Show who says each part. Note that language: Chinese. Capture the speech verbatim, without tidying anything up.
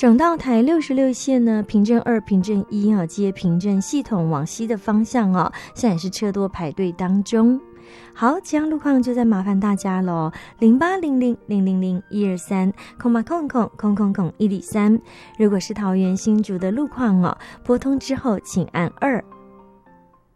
Speaker 1: 省道台六十六线呢，平镇二、平镇一啊，接平镇系统往西的方向哦，现在也是车多排队当中。好，这样路况就再麻烦大家咯，零八零零零零零一二三空八空空空空空一里三。如果是桃园新竹的路况哦，拨通之后请按二。